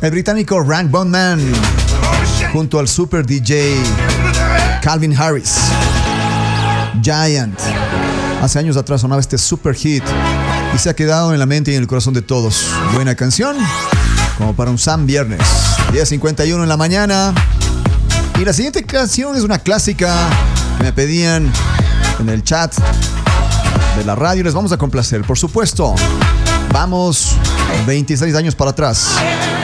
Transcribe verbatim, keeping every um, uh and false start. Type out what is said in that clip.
El británico Rank Bondman junto al super D J Calvin Harris. Giant. Hace años atrás sonaba este super hit y se ha quedado en la mente y en el corazón de todos. Buena canción, como para un San Viernes. diez cincuenta y uno en la mañana. Y la siguiente canción es una clásica que me pedían en el chat de la radio. Les vamos a complacer, por supuesto. Vamos veintiséis años para atrás.